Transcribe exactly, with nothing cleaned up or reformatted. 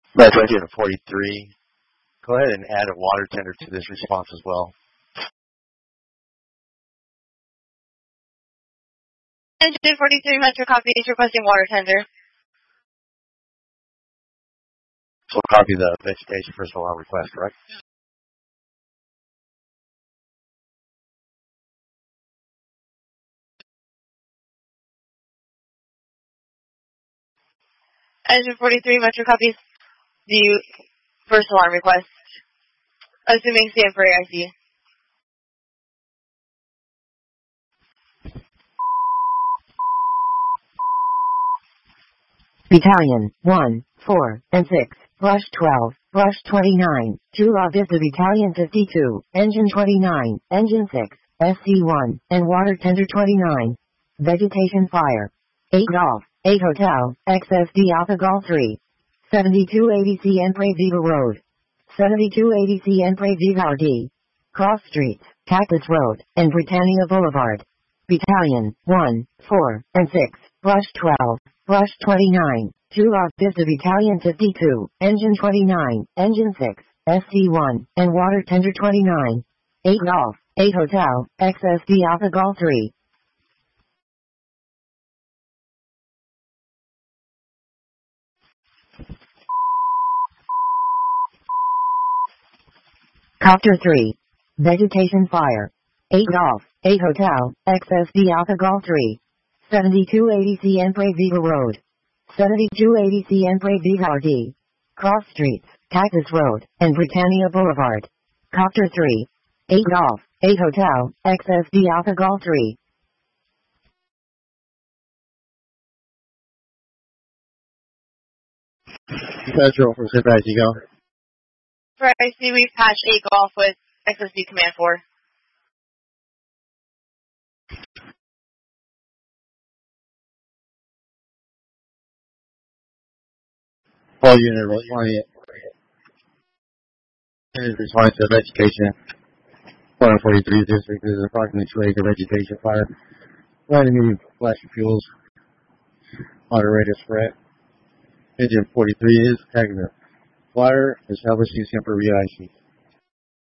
That's engine forty-three. Go ahead and add a water tender to this response as well. Engine forty-three, Metro copy is requesting water tender. So we'll copy the vegetation first alarm request, correct? Engine forty-three, Metro copies the first alarm request. Assuming stand for A I C. Battalion, one, four, and six, Rush twelve, Rush twenty-nine, Chula Vista Battalion fifty-two, Engine twenty-nine, Engine six, S C one, and Water Tender twenty-nine. Vegetation fire. eight Golf, eight Hotel, X S D Alpha Golf three. seventy-two eighty CEmpre Viva Road. seventy-two eighty CEmpre Viva R D. Cross Streets, Cactus Road, and Britannia Boulevard. Battalion, one, four, and six, Rush twelve, Rush twenty-nine, Chula Vista Battalion fifty-two, Engine twenty-nine, Engine six, S C one, and Water Tender twenty-nine. eight Golf, eight Hotel, X S D Alpha Golf three. Copter three. Vegetation fire. eight Golf, eight Hotel, X S D Alpha Golf three. seventy-two eighty CEmpre Viva Road. seventy-two eighty CEmpre Viva R D. Cross Streets, Cactus Road, and Britannia Boulevard. Copter three. eight Golf, eight Hotel, X S D Alpha Golf three. Metro for Zip as you go. For I C, we've patched eight Golf with X S D Command four. All unit responding. Unit responding to vegetation. one forty-three district is approximately two acre vegetation fire. Landing medium flash fuels. Moderated spread. Engine forty-three is tagging the fire establishing temporary I C.